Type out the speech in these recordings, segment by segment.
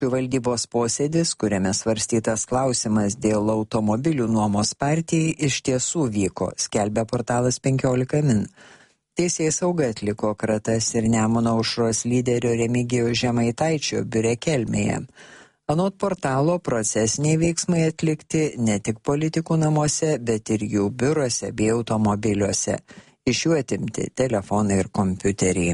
Valdybos posėdis, kuriame svarstytas klausimas dėl automobilių nuomos partijai, iš tiesų vyko, skelbia portalas 15 min. Teisėsauga atliko kratas ir Nemuno aušros lyderio Remigijaus Žemaitaičio biure Kelmėje. Anot portalo, procesiniai veiksmai atlikti ne tik politikų namuose, bet ir jų biuruose bei automobiliuose. Iš jų atimti telefonai ir kompiuteriai.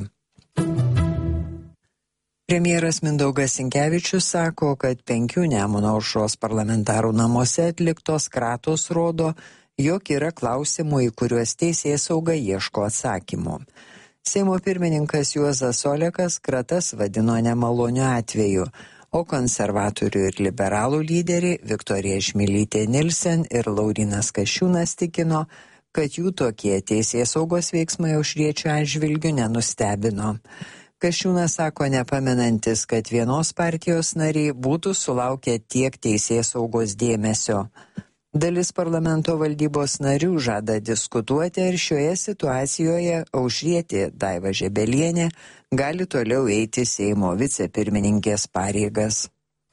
Premjeras Mindaugas Sinkevičius sako, kad 5 Nemuno aušros parlamentarų namuose atliktos kratos rodo, jog yra klausimų, į kuriuos teisėsauga ieško atsakymų. Seimo pirmininkas Juozas Olekas kratas vadino nemaloniu atveju, o konservatorių ir liberalų lyderiai Viktorija Šmilytė Nilsen ir Laurynas Kasčiūnas tikino, kad jų tokie teisėsaugos veiksmai aušriečių atžvilgiu nenustebino. Kasčiūnas sako nepamenantis, kad vienos partijos nariai būtų sulaukę tiek teisėsaugos dėmesio. Dalis parlamento valdybos narių žada diskutuoti, ar šioje situacijoje aušrietė Daiva Žebelienė gali toliau eiti Seimo vicepirmininkės pareigas.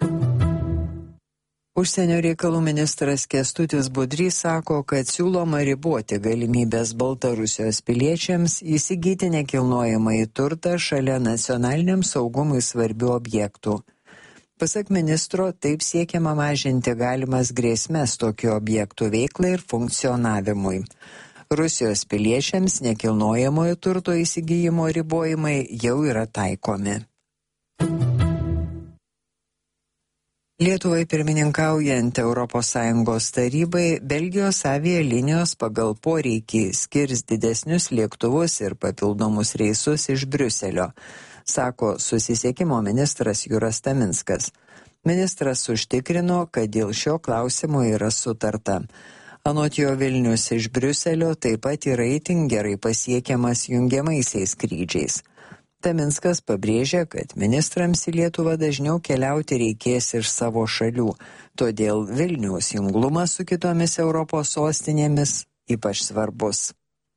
Užsienio reikalų ministras Kęstutis Budrys sako, kad siūloma riboti galimybės Baltarusijos piliečiams įsigyti nekilnojamąjį turtą šalia nacionaliniam saugumui svarbių objektų. Pasak ministro, taip siekiama mažinti galimas grėsmes tokių objektų veiklai ir funkcionavimui. Rusijos piliečiams nekilnojamojo turto įsigijimo ribojimai jau yra taikomi. Lietuvai pirmininkaujant ES tarybai, Belgijos avialinijos pagal poreikį skirs didesnius lėktuvus ir papildomus reisus iš Briuselio, sako susisiekimo ministras Juras Taminskas. Ministras užtikrino, kad dėl šio klausimo yra sutarta. Anot jo, Vilnius iš Briuselio taip pat yra itin gerai pasiekiamas jungiamaisiais skrydžiais. Taminskas pabrėžia, kad ministrams į Lietuvą dažniau keliauti reikės iš savo šalių, todėl Vilniaus junglumas su kitomis Europos sostinėmis ypač svarbus.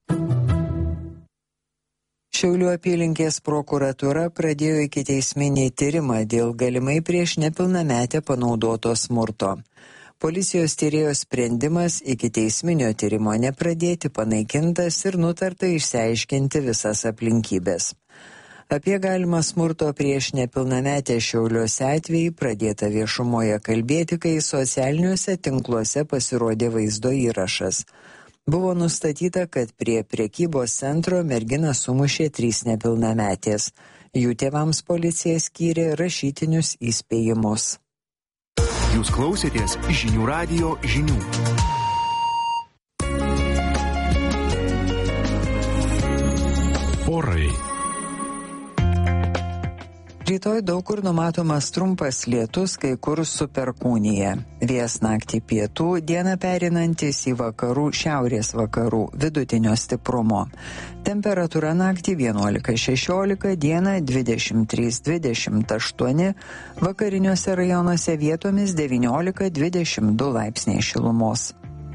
Šiaulių apylinkės prokuratūra pradėjo ikiteisminį tyrimą dėl galimai prieš nepilnametę panaudoto smurto. Policijos tyrėjo sprendimas ikiteisminio tyrimo nepradėti panaikintas ir nutarta išsiaiškinti visas aplinkybės. Apie galimą smurto prieš nepilnametę Šiauliuose atvejį pradėta viešumoje kalbėti, kai socialiniuose tinkluose pasirodė vaizdo įrašas. Buvo nustatyta, kad prie prekybos centro merginą sumušė 3 nepilnametės. Jų tėvams policija skyrė rašytinius įspėjimus. Jūs klausėtės Žinių radijo žinių. Orai. Rytoj daug kur numatomas trumpas lietus, kai kur su perkūnija. Vėjas naktį pietų, dieną pereinantis į vakarų, šiaurės vakarų, vidutinio stiprumo. Temperatūra naktį 11-16, dieną 23-28, vakariniuose rajonuose vietomis 19-22 laipsniai šilumos.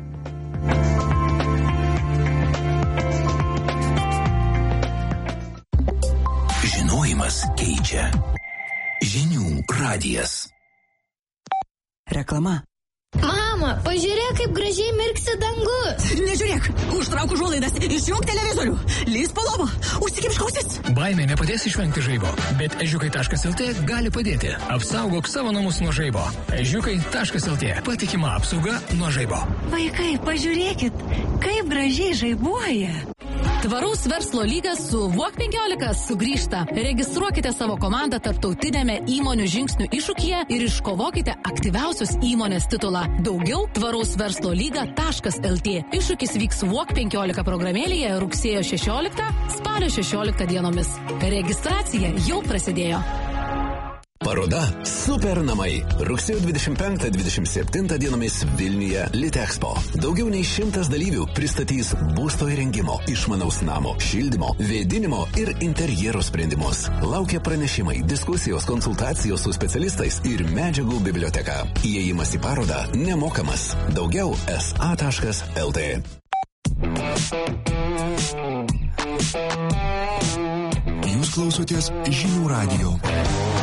Žinojimas keičia. Žinių radijas. Reklama. Mama, pažiūrėk, kaip gražiai mirksi dangus. Nežiūrėk, užtrauk užuolaidas, išjunk televizorių, lįsk po lova, užsikimšk ausis. Baimė nepadės išvengti žaibo, bet ežiukai.lt gali padėti. Apsaugok savo namus nuo žaibo. Ežiukai.lt. Patikima apsauga nuo žaibo. Vaikai, pažiūrėkit, kaip gražiai žaibuoja. Tvaraus verslo lygas su VOK 15 sugrįžta. Registruokite savo komandą tarptautinėme įmonių žingsnių iššūkyje ir iškovokite aktyviausios įmonės titulą. Daugiau tvaraus verslo lyga.lt. Iššūkis vyks VOK 15 programėlėje rugsėjo 16, spalio 16 dienomis. Registracija jau prasidėjo. Paroda Super namai. Rugsėjo 25-27 dienomis Vilniuje Litexpo. Daugiau nei 100 dalyvių pristatys būsto įrengimo, išmanaus namo, šildymo, vėdinimo ir interjero sprendimus. Laukia pranešimai, diskusijos, konsultacijos su specialistais ir medžiagų biblioteka. Įėjimas į parodą nemokamas. Daugiau sa.lt. Jūs klausotės Žinių radijo.